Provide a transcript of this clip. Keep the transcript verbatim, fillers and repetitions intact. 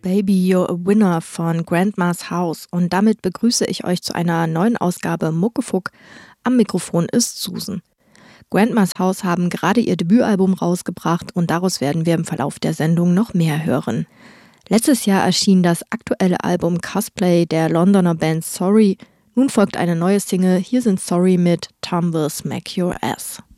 Baby, You're a Winner von Grandma's House und damit begrüße ich euch zu einer neuen Ausgabe Muckefuck. Am Mikrofon ist Susan. Grandma's House haben gerade ihr Debütalbum rausgebracht und daraus werden wir im Verlauf der Sendung noch mehr hören. Letztes Jahr erschien das aktuelle Album Cosplay der Londoner Band Sorry. Nun folgt eine neue Single, hier sind Sorry mit Tom Will Smack Your Ass.